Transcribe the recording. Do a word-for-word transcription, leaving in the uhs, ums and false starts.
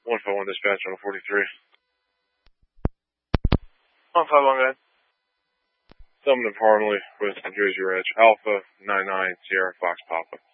one five one dispatch on forty-three. one five one, guys. Summoned Parnley with New Jersey Ridge. Alpha nine nine Sierra Fox Papa.